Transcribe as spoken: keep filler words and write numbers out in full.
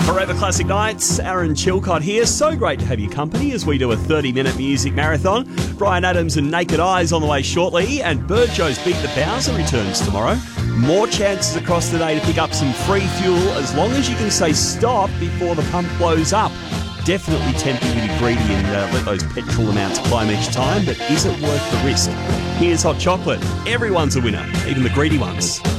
Forever Classic Nights, Aaron Chilcott here. So great to have your company as we do a thirty-minute music marathon. Brian Adams and Naked Eyes on the way shortly, and Burjo's Beat the Bowser returns tomorrow. More chances across the day to pick up some free fuel as long as you can say stop before the pump blows up. Definitely tempting you to be greedy and uh, let those petrol amounts climb each time, but is it worth the risk? Here's Hot Chocolate. Everyone's a winner, even the greedy ones.